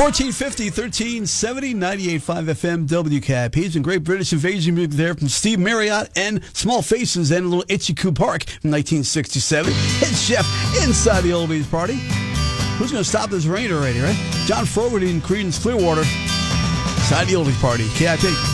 1450, 1370, 98.5 FM, WKIP. Some great British invasion music there from Steve Marriott and Small Faces and a little Itchy Coo Park from 1967. Head chef inside the Oldies party. Who's going to stop this rain already, right? John Fogerty and Creedence Clearwater inside the Oldies party. KIP.